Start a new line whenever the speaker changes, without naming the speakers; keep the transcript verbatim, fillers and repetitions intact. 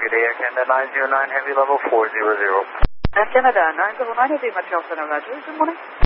Good day, Air Canada nine zero nine, heavy level four zero zero.
Air Canada nine zero nine, heavy Montreal Center, Roger. Good morning.